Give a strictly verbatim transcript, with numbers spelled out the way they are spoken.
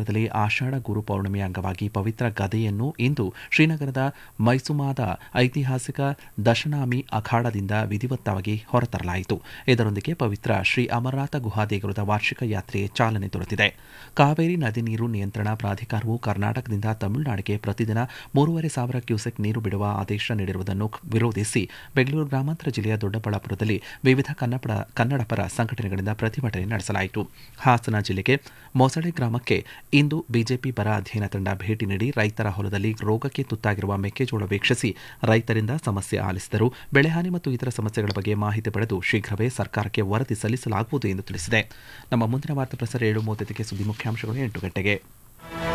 ನಗರದಲ್ಲಿ ಆಷಾಢ ಗುರು ಪೌರ್ಣಿಮೆ ಅಂಗವಾಗಿ ಪವಿತ್ರ ಗದೆಯನ್ನು ಇಂದು ಶ್ರೀನಗರದ ಮೈಸುಮಾದ ಐತಿಹಾಸಿಕ ದಶನಾಮಿ ಅಖಾಡದಿಂದ ವಿಧಿವತ್ತವಾಗಿ ಹೊರತರಲಾಯಿತು. ಇದರೊಂದಿಗೆ ಪವಿತ್ರ ಶ್ರೀ ಅಮರನಾಥ ಗುಹಾದೇಗುಲದ ವಾರ್ಷಿಕ ಯಾತ್ರೆಗೆ ಚಾಲನೆ ದೊರೆತಿದೆ. ಕಾವೇರಿ ನದಿ ನೀರು ನಿಯಂತ್ರಣ ಪ್ರಾಧಿಕಾರವು ಕರ್ನಾಟಕದಿಂದ ತಮಿಳುನಾಡಿಗೆ ಪ್ರತಿದಿನ ಮೂರುವರೆ ಸಾವಿರ ಕ್ಯೂಸೆಕ್ ನೀರು ಬಿಡುವ ಆದೇಶ ನೀಡಿರುವುದನ್ನು ವಿರೋಧಿಸಿ ಬೆಂಗಳೂರು ಗ್ರಾಮಾಂತರ ಜಿಲ್ಲೆಯ ದೊಡ್ಡಬಳ್ಳಾಪುರದಲ್ಲಿ ವಿವಿಧ ಕನ್ನಡಪರ ಸಂಘಟನೆಗಳಿಂದ ಪ್ರತಿಭಟನೆ ನಡೆಸಲಾಯಿತು. ಹಾಸನ ಜಿಲ್ಲೆಗೆ ಮೊಸಳೆ ಗ್ರಾಮಕ್ಕೆ ಇಂದು ಬಿಜೆಪಿ ಬರ ಅಧ್ಯಯನ ತಂಡ ಭೇಟಿ ನೀಡಿ ರೈತರ ಹೊಲದಲ್ಲಿ ರೋಗಕ್ಕೆ ತುತ್ತಾಗಿರುವ ಮೆಕ್ಕೆಜೋಳ ವೀಕ್ಷಿಸಿ ರೈತರಿಂದ ಸಮಸ್ಯೆ ಆಲಿಸಿದರು. ಬೆಳೆಹಾನಿ ಮತ್ತು ಇತರ ಸಮಸ್ಯೆಗಳ ಬಗ್ಗೆ ಮಾಹಿತಿ ಪಡೆದು ಶೀಘ್ರವೇ ಸರ್ಕಾರಕ್ಕೆ ವರದಿ ಸಲ್ಲಿಸಲಾಗುವುದು ಎಂದು ತಿಳಿಸಿದೆ. ನಮ್ಮ ಮುಂದಿನ ವಾರ್ತಾ ಪ್ರಸಾರ ಏಳು ಮೂವತ್ತಕ್ಕೆ ಸುದ್ದಿ ಮುಖ್ಯಾಂಶಗಳು ಎಂಟು ಗಂಟೆಗೆ.